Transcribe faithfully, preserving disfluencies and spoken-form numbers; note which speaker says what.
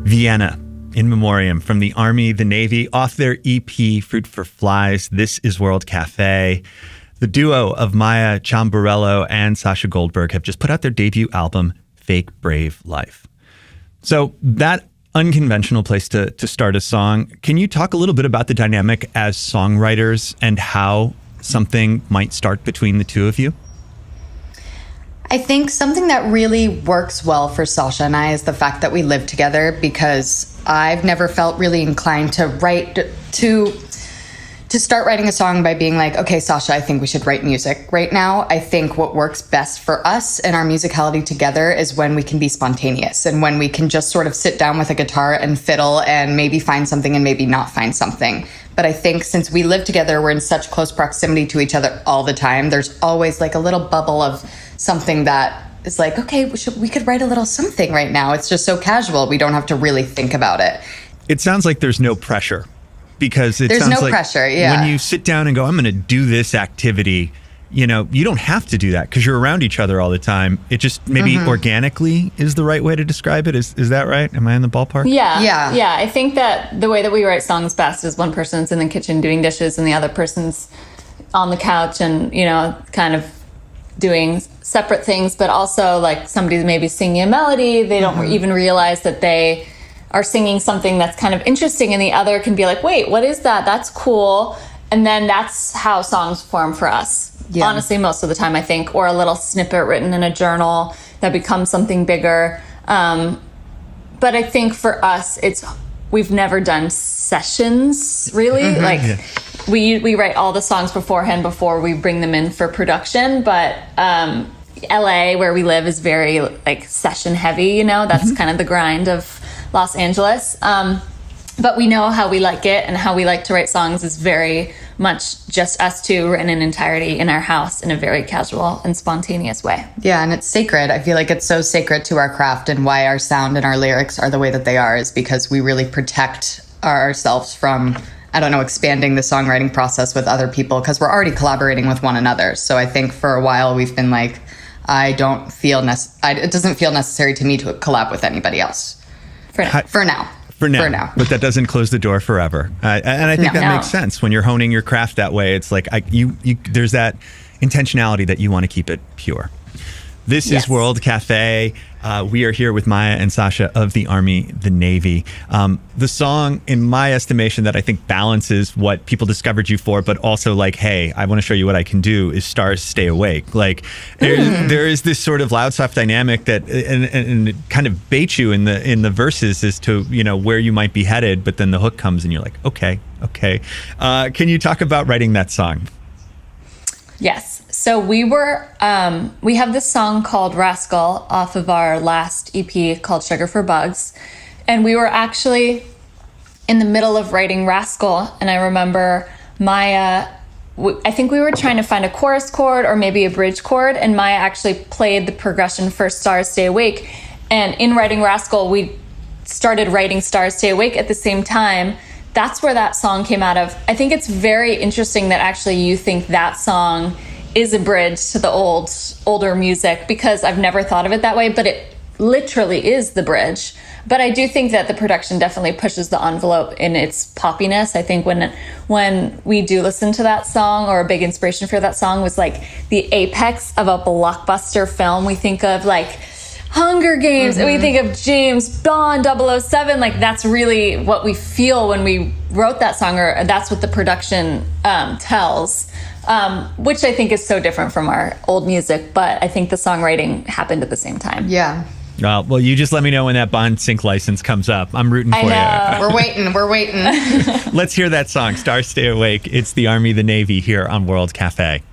Speaker 1: Vienna, in memoriam, from the Army, the Navy, off their E P, Fruit for Flies. This is World Cafe. The duo of Maya Ciamborello and Sasha Goldberg have just put out their debut album, Fake Brave Life. So that unconventional place to, to start a song. Can you talk a little bit about the dynamic as songwriters and how something might start between the two of you?
Speaker 2: I think something that really works well for Sasha and I is the fact that we live together, because I've never felt really inclined to write, to to start writing a song by being like, okay, Sasha, I think we should write music right now. I think what works best for us and our musicality together is when we can be spontaneous and when we can just sort of sit down with a guitar and fiddle and maybe find something and maybe not find something. But I think since we live together, we're in such close proximity to each other all the time. There's always like a little bubble of something that is like, okay, we, should, we could write a little something right now. It's just so casual. We don't have to really think about it.
Speaker 1: It sounds like there's no pressure, because it
Speaker 2: there's
Speaker 1: sounds
Speaker 2: no
Speaker 1: like
Speaker 2: pressure, yeah.
Speaker 1: when you sit down and go, I'm going to do this activity, you know, you don't have to do that because you're around each other all the time. It just maybe mm-hmm. organically is the right way to describe it. Is is that right? Am I in the ballpark?
Speaker 3: Yeah.
Speaker 2: Yeah.
Speaker 3: Yeah. I think that the way that we write songs best is one person's in the kitchen doing dishes and the other person's on the couch and, you know, kind of doing separate things, but also like somebody's maybe singing a melody. They don't mm-hmm. even realize that they are singing something that's kind of interesting, and the other can be like, wait, what is that? That's cool. And then that's how songs form for us. Yeah. Honestly, most of the time, I think, or a little snippet written in a journal that becomes something bigger. Um, but I think for us, it's we've never done sessions, really. Mm-hmm. Like yeah. we we write all the songs beforehand before we bring them in for production. But um, L A, where we live, is very like session heavy. You know, that's mm-hmm. kind of the grind of Los Angeles. Um, but we know how we like it, and how we like to write songs is very much just us two written in entirety in our house in a very casual and spontaneous way.
Speaker 2: Yeah, and it's sacred. I feel like it's so sacred to our craft, and why our sound and our lyrics are the way that they are is because we really protect ourselves from, I don't know, expanding the songwriting process with other people, because we're already collaborating with one another. So I think for a while we've been like, I don't feel, nec- I, it doesn't feel necessary to me to collab with anybody else. For now. For now.
Speaker 1: For now.
Speaker 2: For now.
Speaker 1: But that doesn't close the door forever. Uh, and I think
Speaker 2: no,
Speaker 1: that
Speaker 2: no.
Speaker 1: makes sense. When you're honing your craft that way, it's like I, you, you, there's that intentionality that you want to keep it pure. This yes. is World Cafe. Uh, we are here with Maya and Sasha of the Army, the Navy. Um, the song, in my estimation, that I think balances what people discovered you for, but also like, hey, I want to show you what I can do, is Stars Stay Awake. Like there, mm. there is this sort of loud, soft dynamic that and, and it kind of baits you in the in the verses as to, you know, where you might be headed, but then the hook comes and you're like, okay, okay. Uh, can you talk about writing that song?
Speaker 3: Yes. So we were, um, we have this song called Rascal off of our last E P called Sugar for Bugs. And we were actually in the middle of writing Rascal. And I remember Maya, I think we were trying to find a chorus chord or maybe a bridge chord. And Maya actually played the progression for Stars Stay Awake. And in writing Rascal, we started writing Stars Stay Awake at the same time. That's where that song came out of. I think it's very interesting that actually you think that song is a bridge to the old, older music, because I've never thought of it that way, but it literally is the bridge. But I do think that the production definitely pushes the envelope in its poppiness. I think when when we do listen to that song, or a big inspiration for that song was like the apex of a blockbuster film. We think of like Hunger Games, mm-hmm. and we think of James Bond, double oh seven. Like that's really what we feel when we wrote that song, or that's what the production um, tells. Um, which I think is so different from our old music, but I think the songwriting happened at the same time.
Speaker 2: Yeah.
Speaker 1: Uh, well, you just let me know when that Bond sync license comes up. I'm rooting for
Speaker 3: I
Speaker 1: you.
Speaker 2: We're waiting. We're waiting.
Speaker 1: Let's hear that song, Stars Stay Awake. It's the Army, the Navy, here on World Cafe.